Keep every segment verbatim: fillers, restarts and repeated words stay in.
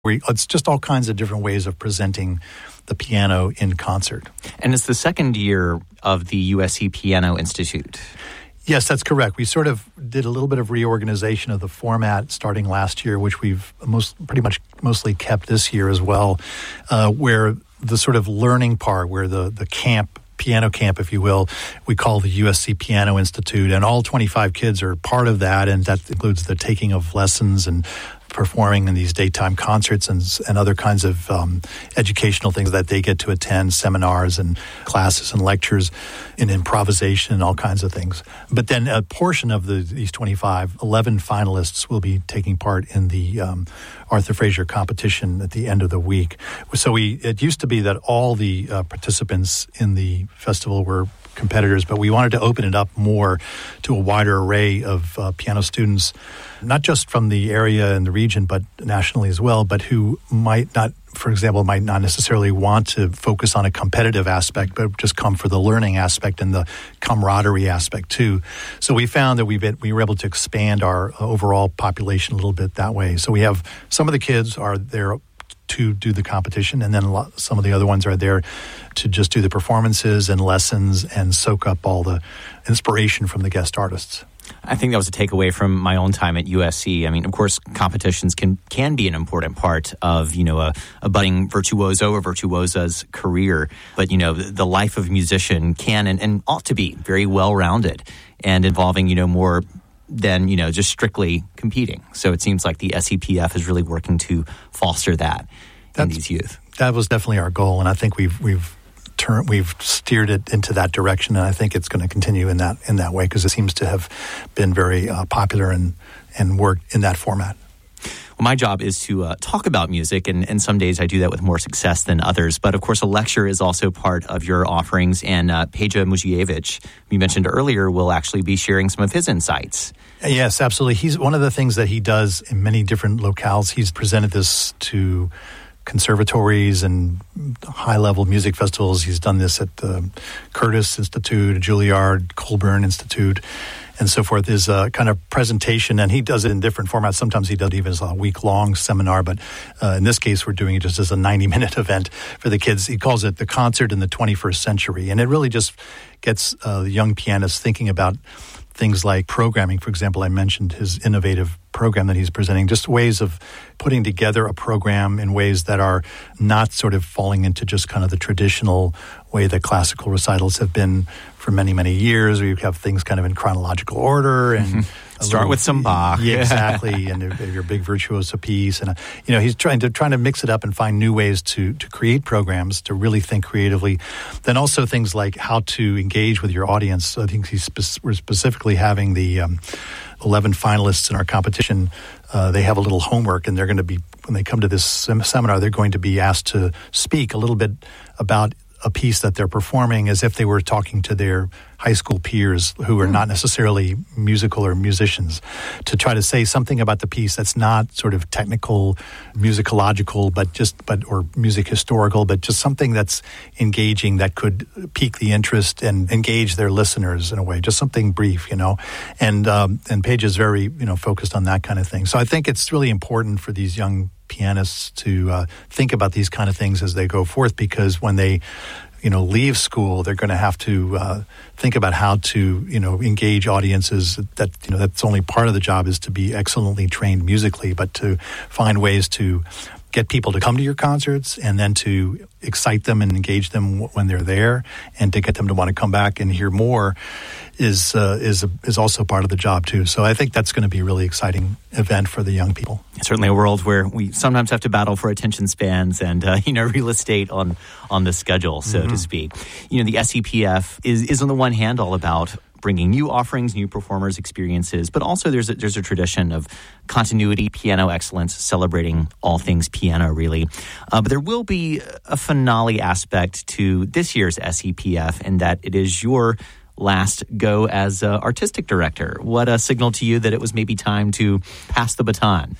We, it's just all kinds of different ways of presenting the piano in concert. And it's the second year of the U S C Piano Institute. Yes, that's correct. We sort of did a little bit of reorganization of the format starting last year, which we've most pretty much mostly kept this year as well, uh, where the sort of learning part, where the, the camp, piano camp, if you will, we call the U S C Piano Institute, and all twenty-five kids are part of that, and that includes the taking of lessons and performing in these daytime concerts and, and other kinds of um, educational things that they get to attend, seminars and classes and lectures in improvisation and all kinds of things. But then a portion of the, these twenty-five, eleven finalists will be taking part in the um, Arthur Frazier competition at the end of the week. So we it used to be that all the uh, participants in the festival were competitors, but we wanted to open it up more to a wider array of uh, piano students, not just from the area and the region, but nationally as well, but who might not, for example, might not necessarily want to focus on a competitive aspect, but just come for the learning aspect and the camaraderie aspect too. So we found that we've been, we were able to expand our overall population a little bit that way. So we have some of the kids are there to do the competition, and then a lot, some of the other ones are there to just do the performances and lessons and soak up all the inspiration from the guest artists. I think that was a takeaway from my own time at U S C. I mean, of course, competitions can can be an important part of, you know, a, a budding virtuoso or virtuosa's career. But, you know, the, the life of a musician can and, and ought to be very well-rounded and involving, you know, more than, you know, just strictly competing. So it seems like the S C P F is really working to foster that That's, in these youth. That was definitely our goal, and I think we've we've turned we've steered it into that direction, and I think it's going to continue in that in that way because it seems to have been very uh, popular and and worked in that format. Well, my job is to uh, talk about music, and, and some days I do that with more success than others. But, of course, a lecture is also part of your offerings, and uh, Peja Muziewicz, you mentioned earlier, will actually be sharing some of his insights. Yes, absolutely. He's one of the things that he does in many different locales. He's presented this to conservatories and high-level music festivals. He's done this at the Curtis Institute, Juilliard, Colburn Institute, and so forth, is a kind of presentation, and he does it in different formats. Sometimes he does it even as a week-long seminar, but uh, in this case, we're doing it just as a ninety-minute event for the kids. He calls it the concert in the twenty-first century, and it really just gets uh, young pianists thinking about things like programming. For example, I mentioned his innovative program that he's presenting, just ways of putting together a program in ways that are not sort of falling into just kind of the traditional way that classical recitals have been for many, many years. We have things kind of in chronological order and mm-hmm. start little, with some Bach. Yeah, exactly, and your big virtuoso piece. And, uh, you know, he's trying to trying to mix it up and find new ways to, to create programs, to really think creatively. Then also things like how to engage with your audience. I think he's spe- we're specifically having the um, eleven finalists in our competition. Uh, they have a little homework, and they're going to be, when they come to this sem- seminar, they're going to be asked to speak a little bit about a piece that they're performing as if they were talking to their high school peers who are not necessarily musical or musicians, to try to say something about the piece that's not sort of technical, musicological, but just but or music historical, but just something that's engaging that could pique the interest and engage their listeners in a way. Just something brief, you know. And um, and Paige is very, you know, focused on that kind of thing. So I think it's really important for these young pianists to uh, think about these kind of things as they go forth, because when they, you know, leave school, they're going to have to uh, think about how to, you know, engage audiences. That, you know, that's only part of the job, is to be excellently trained musically, but to find ways to get people to come to your concerts and then to excite them and engage them when they're there, and to get them to want to come back and hear more is uh, is a, is also part of the job too. So I think that's going to be a really exciting event for the young people. It's certainly a world where we sometimes have to battle for attention spans and uh, you know, real estate on on the schedule, so mm-hmm. to speak. You know, the S C P F is is on the one hand all about bringing new offerings, new performers, experiences, but also there's a, there's a tradition of continuity, piano excellence, celebrating all things piano, really. Uh, but there will be a finale aspect to this year's S C P F, in that it is your last go as uh, artistic director. What a signal to you that it was maybe time to pass the baton.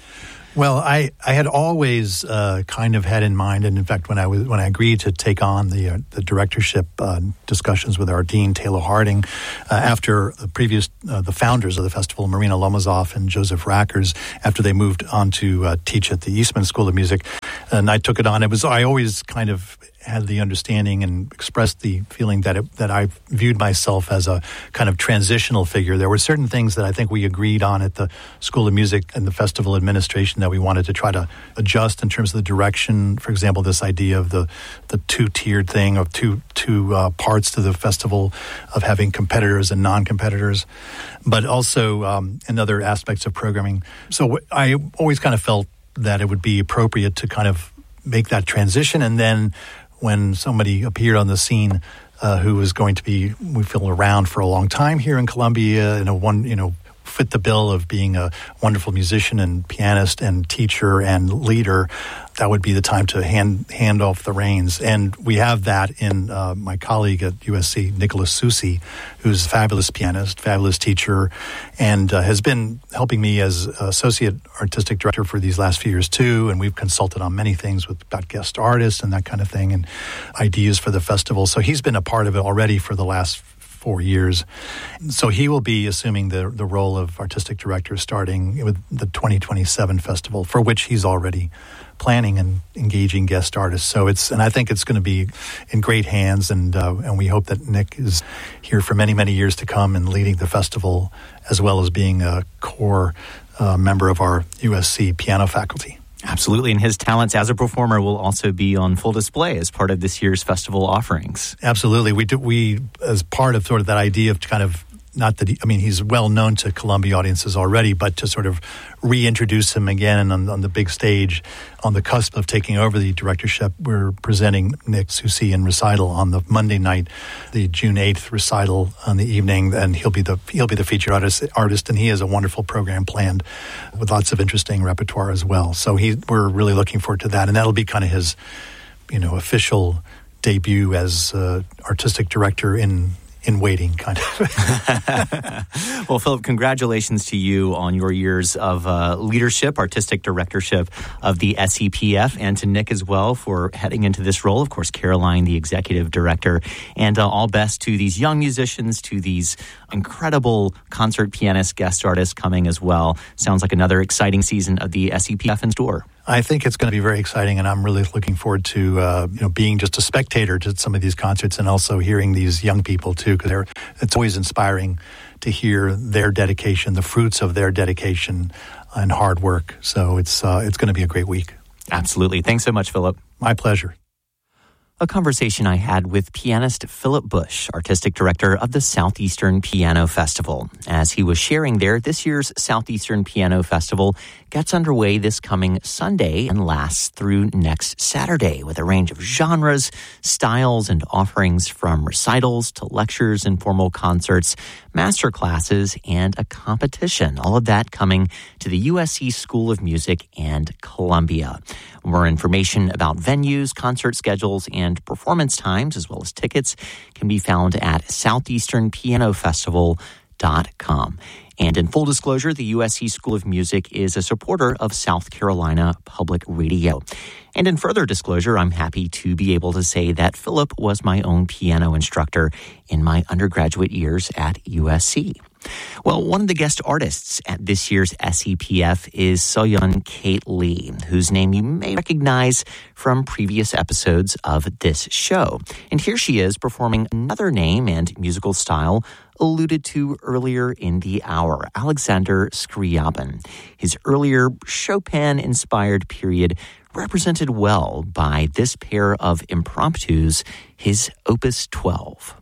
Well, I, I had always uh, kind of had in mind, and in fact, when I was when I agreed to take on the uh, the directorship uh, discussions with our dean Taylor Harding, uh, after the previous uh, the founders of the festival, Marina Lomozoff and Joseph Rackers, after they moved on to uh, teach at the Eastman School of Music, and I took it on. It was I always kind of had the understanding and expressed the feeling that it, that I viewed myself as a kind of transitional figure. There were certain things that I think we agreed on at the School of Music and the festival administration that we wanted to try to adjust in terms of the direction. For example, this idea of the, the two-tiered thing of two two uh, parts to the festival, of having competitors and non-competitors, but also um, in other aspects of programming. So I always kind of felt that it would be appropriate to kind of make that transition, and then when somebody appeared on the scene uh, who was going to be, we feel, around for a long time here in Columbia, and a one, you know, fit the bill of being a wonderful musician and pianist and teacher and leader, that would be the time to hand hand off the reins. And we have that in uh, my colleague at U S C, Nicholas Soucy, who's a fabulous pianist, fabulous teacher, and uh, has been helping me as associate artistic director for these last few years too. And we've consulted on many things with about guest artists and that kind of thing, and ideas for the festival. So he's been a part of it already for the last four years. So he will be assuming the the role of artistic director starting with the twenty twenty-seven festival, for which he's already planning and engaging guest artists. So it's, and I think it's going to be in great hands, and uh, and we hope that Nick is here for many, many years to come and leading the festival, as well as being a core uh, member of our U S C piano faculty. Absolutely, and his talents as a performer will also be on full display as part of this year's festival offerings. Absolutely. We do, we, as part of sort of that idea of kind of, not that he, I mean, he's well known to Columbia audiences already, but to sort of reintroduce him again on, on the big stage, on the cusp of taking over the directorship, we're presenting Nick Soucy in recital on the Monday night, the June eighth recital on the evening, and he'll be the he'll be the featured artist, artist, and he has a wonderful program planned with lots of interesting repertoire as well. So he, we're really looking forward to that, and that'll be kind of his, you know, official debut as uh, artistic director in. in waiting, kind of. Well, Philip, congratulations to you on your years of uh, leadership, artistic directorship of the S E P F, and to Nick as well for heading into this role. Of course, Caroline, the executive director, and uh, all best to these young musicians, to these incredible concert pianist guest artists coming as well. Sounds like another exciting season of the S E P F in store. I think it's going to be very exciting, and I'm really looking forward to uh, you know being just a spectator to some of these concerts, and also hearing these young people too, because it's always inspiring to hear their dedication, the fruits of their dedication and hard work. So it's uh, it's going to be a great week. Absolutely. Thanks so much, Philip. My pleasure. A conversation I had with pianist Philip Bush, artistic director of the Southeastern Piano Festival. As he was sharing there, this year's Southeastern Piano Festival gets underway this coming Sunday and lasts through next Saturday with a range of genres, styles, and offerings from recitals to lectures and formal concerts, master classes, and a competition. All of that coming to the U S C School of Music and Columbia. More information about venues, concert schedules, and performance times, as well as tickets, can be found at southeastern piano festival dot com. And in full disclosure, the U S C School of Music is a supporter of South Carolina Public Radio. And in further disclosure, I'm happy to be able to say that Philip was my own piano instructor in my undergraduate years at U S C. Well, one of the guest artists at this year's S E P F is Soyeon Kate Lee, whose name you may recognize from previous episodes of this show. And here she is performing another name and musical style alluded to earlier in the hour, Alexander Scriabin. His earlier Chopin-inspired period represented well by this pair of impromptus, his Opus twelve.